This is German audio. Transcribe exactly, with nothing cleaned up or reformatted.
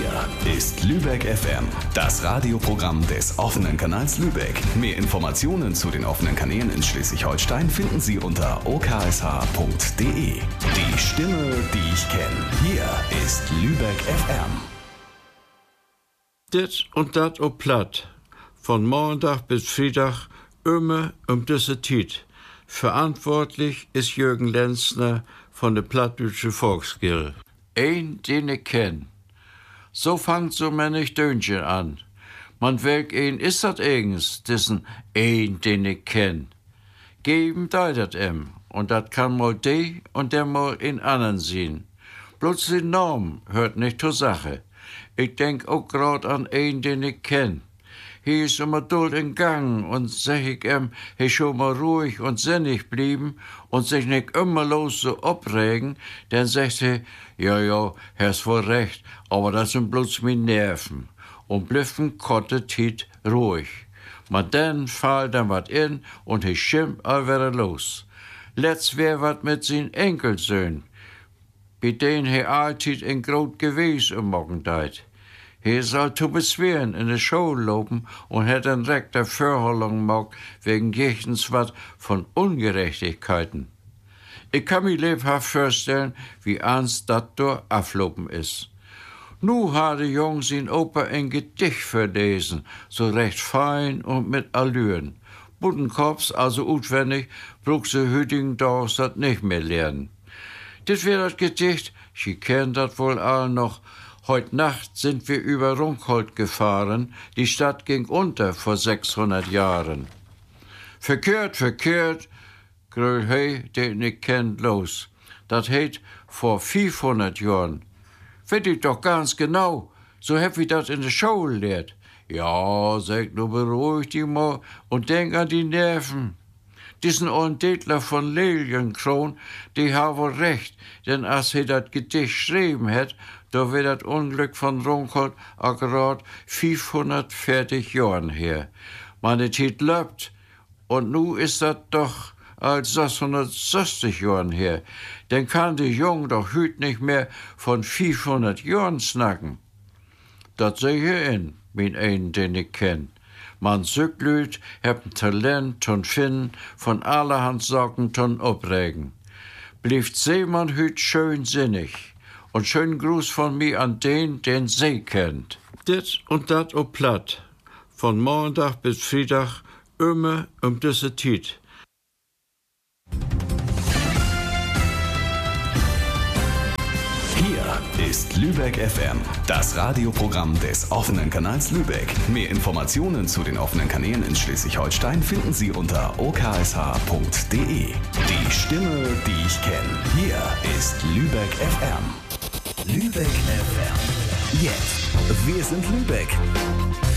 Hier ist Lübeck F M, das Radioprogramm des offenen Kanals Lübeck. Mehr Informationen zu den offenen Kanälen in Schleswig-Holstein finden Sie unter o k s h punkt d e. Die Stimme, die ich kenne. Hier ist Lübeck F M. Dit und dat o platt. Von Montag bis Freitag immer um diese Zeit. Verantwortlich ist Jürgen Lenzner von der Plattdeutsche Volksgilde. Ein, den ich kenn. So fangt so manch Dönchen an. Man welk ein ist dat eigens, diesen ein, den ich kenn. Geben deutet em, und dat kann mal de und der mal in anderen sehen. Bloß die Norm hört nicht zur Sache. Ich denk auch grad an ein, den ich kenn. Hier ist immer duld in Gang und sag ich em, he schon mal ruhig und sinnig blieben und sich nicht immer los so opregen, dann sagt he, ja, ja, hast wohl recht, aber das sind bloß meine Nerven. Und bliffen konnte Tiet ruhig. Maar dann fall dann wat in und he schimpft all wieder los. Letzt wär wat mit sin Enkelsöhn, bei denen he alltid in Grot gewesen im Morgendeit. He soll zu bezweren in de Schule lopen und hat dann direkt der Verholung gemacht wegen jechtens wat von Ungerechtigkeiten. Ich kann mir lebhaft vorstellen, wie ernst dat durch aflopen is. Nu hat de Jung sin Opa ein Gedicht verlesen, so recht fein und mit Allüren. Buddenkops, also utwendig, bruch se hütigen Dorfs dat nicht mehr lernen. Dit wär dat Gedicht, sie kennen dat wohl all noch. Heut Nacht sind wir über Runkholt gefahren, die Stadt ging unter vor sechshundert Jahren. Verkehrt, verkehrt, gröll he, den ich kennt los. Dat heit vor fünfhundert Jahren. Weet ich doch ganz genau, so hab ich dat in der Schule lehrt. Ja, sag nur beruhig dich mal und denk an die Nerven. Diesen ollen Detler von Lilienkron, die ha wohl recht, denn als he dat Gedicht schreiben het, da wär dat Unglück von Runkholt akkurat fünfhundertvierzig Jahren her. Meine Tit löbt, und nu ist dat doch als sechshundertsechzig Jahren her. Denn kann die Jung doch hüt nicht mehr von fünfhundert Jahren snacken. Dat seh ich in, min einen, den ich kenn. Man Süglüt hebt ein Talent ton finden, von allerhand Sorgen ton opregen. Blieft Seemann hüt schön sinnig. Und schönen Gruß von mir an den, den See kennt. Dit und dat o platt. Von Montag bis Freitag immer um diese Zeit. Hier ist Lübeck F M, das Radioprogramm des offenen Kanals Lübeck. Mehr Informationen zu den offenen Kanälen in Schleswig-Holstein finden Sie unter o k s h punkt d e. Die Stimme, die ich kenne. Hier ist Lübeck F M. Lübeck F M. Jetzt. Wir sind Lübeck.